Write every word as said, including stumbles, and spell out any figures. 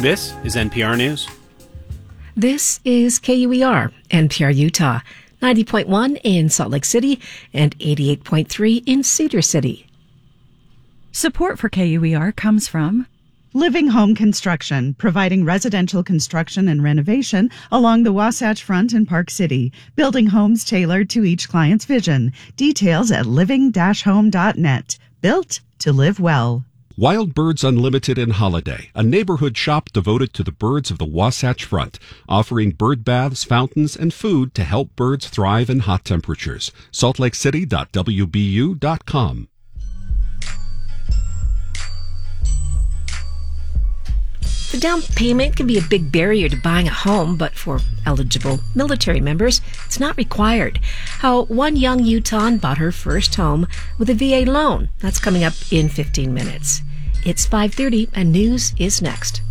This is N P R News. This is K U E R, N P R Utah, ninety point one in Salt Lake City and eighty-eight point three in Cedar City. Support for K U E R comes from Living Home Construction, providing residential construction and renovation along the Wasatch Front in Park City, building homes tailored to each client's vision. Details at living dash home dot net. Built to live well. Wild Birds Unlimited in Holiday, a neighborhood shop devoted to the birds of the Wasatch Front, offering bird baths, fountains, and food to help birds thrive in hot temperatures. salt lake city dot w b u dot com. The down payment can be a big barrier to buying a home, but for eligible military members, it's not required. How one young Utahn bought her first home with a V A loan. That's coming up in fifteen minutes. It's five thirty and news is next.